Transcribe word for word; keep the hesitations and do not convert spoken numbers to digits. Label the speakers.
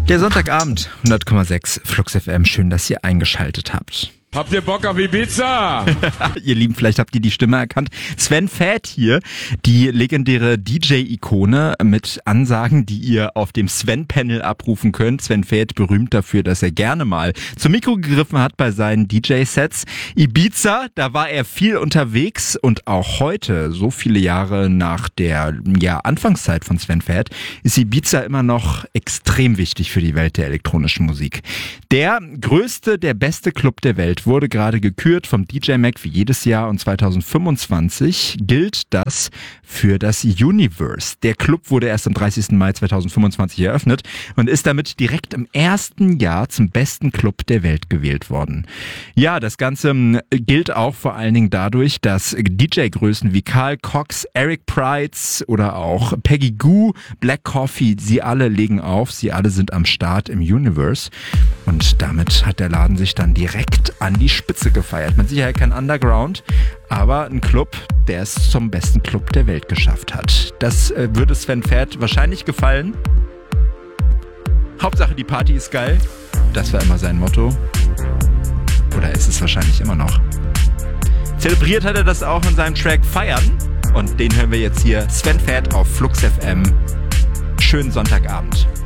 Speaker 1: Der Sonntagabend, hundert Komma sechs Flux F M. Schön, dass ihr eingeschaltet habt.
Speaker 2: Habt ihr Bock auf Ibiza?
Speaker 1: Ihr Lieben, vielleicht habt ihr die Stimme erkannt. Sven Väth hier, die legendäre D J-Ikone mit Ansagen, die ihr auf dem Sven-Panel abrufen könnt. Sven Väth berühmt dafür, dass er gerne mal zum Mikro gegriffen hat bei seinen D J-Sets. Ibiza, da war er viel unterwegs und auch heute, so viele Jahre nach der ja, Anfangszeit von Sven Väth, ist Ibiza immer noch extrem wichtig für die Welt der elektronischen Musik. Der größte, der beste Club der Welt wurde gerade gekürt vom D J Mag wie jedes Jahr und zwanzig fünfundzwanzig gilt das für das Universe. Der Club wurde erst am dreißigsten Mai zweitausendfünfundzwanzig eröffnet und ist damit direkt im ersten Jahr zum besten Club der Welt gewählt worden. Ja, das Ganze gilt auch vor allen Dingen dadurch, dass D J-Größen wie Carl Cox, Eric Prydz oder auch Peggy Gou, Black Coffee, sie alle legen auf, sie alle sind am Start im Universe und damit hat der Laden sich dann direkt an die Spitze gefeiert. Mit Sicherheit kein Underground, aber ein Club, der es zum besten Club der Welt geschafft hat. Das äh, würde Sven Väth wahrscheinlich gefallen. Hauptsache die Party ist geil. Das war immer sein Motto. Oder ist es wahrscheinlich immer noch. Zelebriert hat er das auch in seinem Track Feiern. Und den hören wir jetzt hier. Sven Väth auf Flux F M. Schönen Sonntagabend.